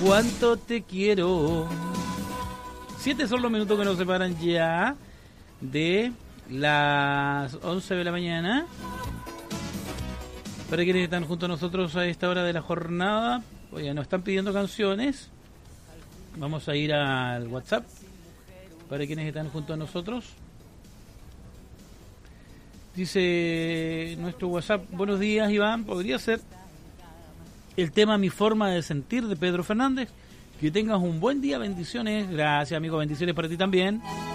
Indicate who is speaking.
Speaker 1: cuánto te quiero. 7 son los minutos que nos separan ya de las 11 de la mañana. Para quienes están junto a nosotros a esta hora de la jornada, oye, nos están pidiendo canciones. Vamos a ir al WhatsApp para quienes están junto a nosotros. Dice nuestro WhatsApp: buenos días, Iván, podría ser el tema Mi Forma de Sentir de Pedro Fernández. Que tengas un buen día, bendiciones. Gracias, amigo, bendiciones para ti también.